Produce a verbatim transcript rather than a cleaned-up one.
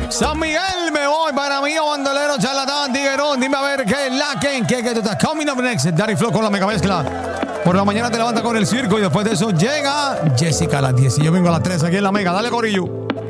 San Miguel, me voy para mí, bandolero, charlatán, tiguerón. Dime a ver qué es la que, que, que tú estás. Coming up next, Daddy Flow con la mega mezcla. Por la mañana te levanta con el circo y después de eso llega Jessica a las diez y yo vengo a las tres aquí en la mega. Dale, corillo.